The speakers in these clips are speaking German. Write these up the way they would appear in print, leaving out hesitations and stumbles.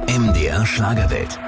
MDR Schlagerwelt.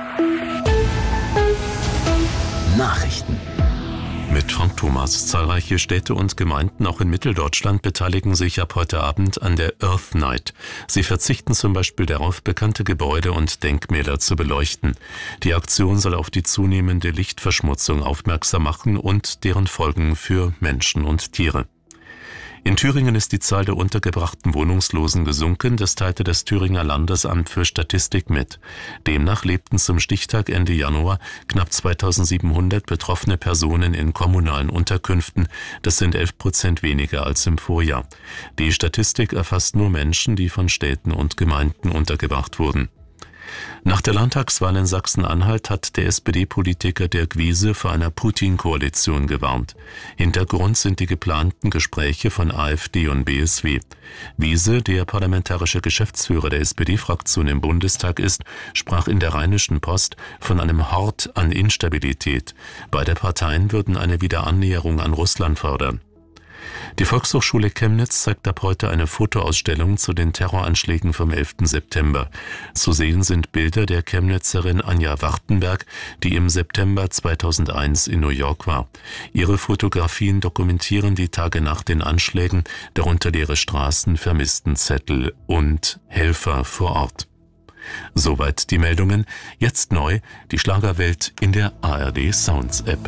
Nachrichten. Mit Frank Thomas. Zahlreiche Städte und Gemeinden auch in Mitteldeutschland beteiligen sich ab heute Abend an der Earth Night. Sie verzichten zum Beispiel darauf, bekannte Gebäude und Denkmäler zu beleuchten. Die Aktion soll auf die zunehmende Lichtverschmutzung aufmerksam machen und deren Folgen für Menschen und Tiere. In Thüringen ist die Zahl der untergebrachten Wohnungslosen gesunken, das teilte das Thüringer Landesamt für Statistik mit. Demnach lebten zum Stichtag Ende Januar knapp 2700 betroffene Personen in kommunalen Unterkünften, das sind 11% weniger als im Vorjahr. Die Statistik erfasst nur Menschen, die von Städten und Gemeinden untergebracht wurden. Nach der Landtagswahl in Sachsen-Anhalt hat der SPD-Politiker Dirk Wiese vor einer Putin-Koalition gewarnt. Hintergrund sind die geplanten Gespräche von AfD und BSW. Wiese, der parlamentarische Geschäftsführer der SPD-Fraktion im Bundestag ist, sprach in der Rheinischen Post von einem Hort an Instabilität. Beide Parteien würden eine Wiederannäherung an Russland fordern. Die Volkshochschule Chemnitz zeigt ab heute eine Fotoausstellung zu den Terroranschlägen vom 11. September. Zu sehen sind Bilder der Chemnitzerin Anja Wartenberg, die im September 2001 in New York war. Ihre Fotografien dokumentieren die Tage nach den Anschlägen, darunter leere Straßen, Vermisstenzettel und Helfer vor Ort. Soweit die Meldungen. Jetzt neu die Schlagerwelt in der ARD Sounds App.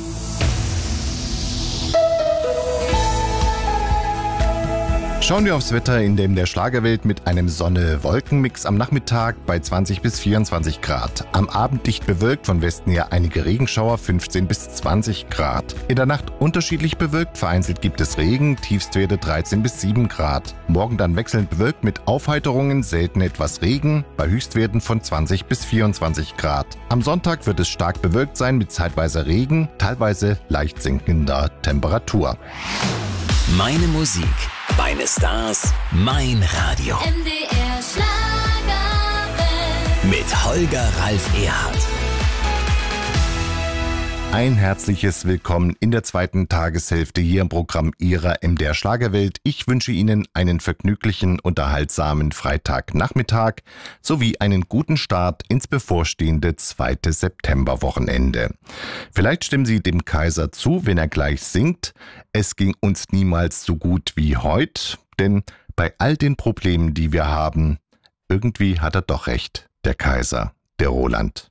Schauen wir aufs Wetter in dem der Schlagerwelt mit einem Sonne-Wolken-Mix am Nachmittag bei 20 bis 24 Grad. Am Abend dicht bewölkt, von Westen her einige Regenschauer, 15 bis 20 Grad. In der Nacht unterschiedlich bewölkt, vereinzelt gibt es Regen, Tiefstwerte 13 bis 7 Grad. Morgen dann wechselnd bewölkt mit Aufheiterungen, selten etwas Regen, bei Höchstwerten von 20 bis 24 Grad. Am Sonntag wird es stark bewölkt sein mit zeitweise Regen, teilweise leicht sinkender Temperatur. Meine Musik, meine Stars, mein Radio. MDR Schlagerwelt. Mit Holger Ralf Erhardt. Ein herzliches Willkommen in der zweiten Tageshälfte hier im Programm Ihrer MDR Schlagerwelt. Ich wünsche Ihnen einen vergnüglichen, unterhaltsamen Freitagnachmittag sowie einen guten Start ins bevorstehende 2. Septemberwochenende. Vielleicht stimmen Sie dem Kaiser zu, wenn er gleich singt: Es ging uns niemals so gut wie heute, denn bei all den Problemen, die wir haben, irgendwie hat er doch recht, der Kaiser, der Roland.